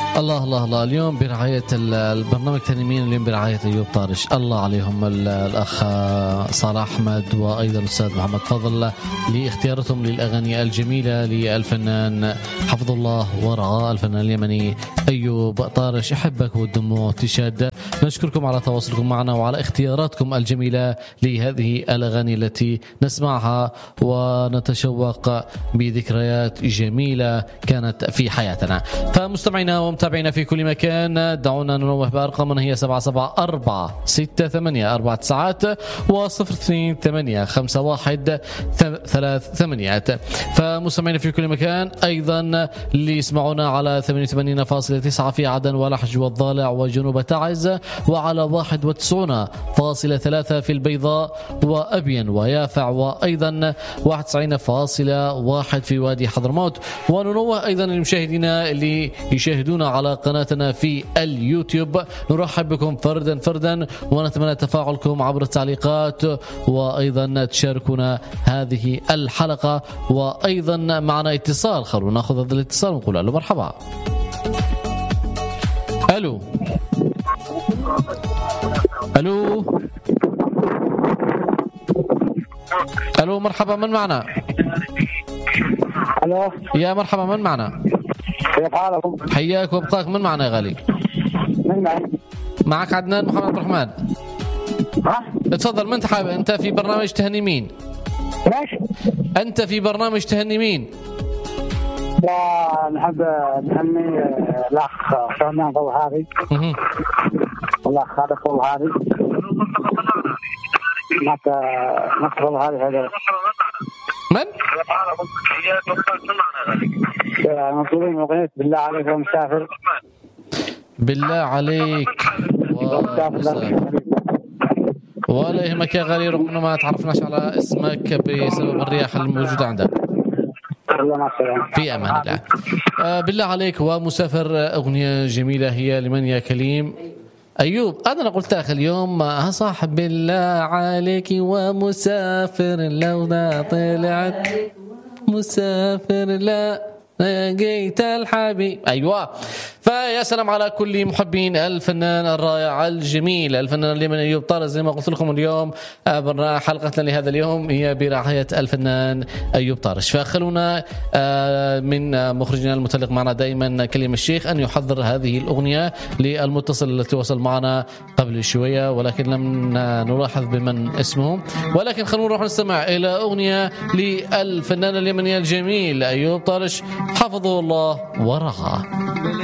الله الله الله. اليوم برعاية البرنامج تنمين، اليوم برعاية أيوب طارش، الله عليهم الأخ صالح أحمد وأيضا الأستاذ محمد فضل لاختيارتهم للأغاني الجميلة للفنان حفظ الله ورعاه الفنان اليمني أيوب طارش. أحبك والدموع تشهد. نشكركم على تواصلكم معنا وعلى اختياراتكم الجميلة لهذه الأغاني التي نسمعها ونتشوق بذكريات جميلة كانت في حياتنا. فمستمعينا ومتابعينا في كل مكان، دعونا ننوه بأرقامنا هي 774684 و02851 فمستمعينا في كل مكان أيضا اللي يسمعونا على 88.9 في عدن ولحج والضالع وجنوب تعز، وعلى 91.3 في البيضاء وأبين ويافع، وأيضا 91.1 في وادي حضرموت. وننوه أيضا المشاهدين اللي يشاهدونا على قناتنا في اليوتيوب، نرحب بكم فردا فردا ونتمنى تفاعلكم عبر التعليقات، وأيضا تشاركونا هذه الحلقة. وأيضا معنا اتصال، خلونا ناخذ هذا الاتصال ونقول ألو مرحبا. ألو ألو ألو مرحبا، من معنا؟ ألو يا مرحبا، من معنا؟ كيف حالكم؟ حياك وابقاك، من معنا يا غالي؟ من معي؟ معك عدنان محمد عبد الرحمن. ها؟ اتفضل، من تحب؟ أنت في برنامج تهني مين؟ ليش؟ أنت في برنامج تهني مين؟ لا نحب نهني الأخ فنان طلهاري والأخ خالد طلهاري نصر طلهاري. هذا من؟ مطلوبين أغنية بالله عليك ومسافر. بالله عليك ولا يهمك يا غالي، رغم انه ما تعرفناش على اسمك بسبب الرياح الموجودة عندك. في امان الله. بالله عليك ومسافر اغنية جميلة هي لمن يا كليم؟ أيوب. أنا قلت آخر اليوم صاحب بالله عليك ومسافر لو طلعت مسافر لا لقيت الحبيب. أيوة. فيا سلام على كل محبين الفنان الرائع الجميل الفنان اليمني أيوب طارش. زي ما قلت لكم اليوم حلقتنا لهذا اليوم هي برعاية الفنان أيوب طارش. فخلونا من مخرجنا المتلق معنا دائما كلمة الشيخ أن يحضر هذه الأغنية للمتصل التي وصل معنا قبل شوية ولكن لم نلاحظ بمن اسمه. ولكن خلونا نروح نستمع إلى أغنية للفنان اليمني الجميل أيوب طارش حفظه الله ورعاه.